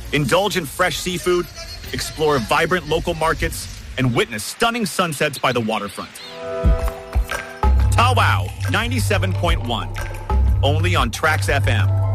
Indulge in fresh seafood, explore vibrant local markets, and witness stunning sunsets by the waterfront. Tawow 97.1, only on Trax FM.